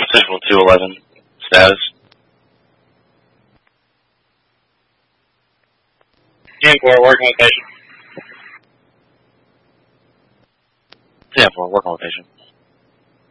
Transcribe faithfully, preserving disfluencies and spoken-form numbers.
Signal two eleven, status. ten four, working location. ten four, working location.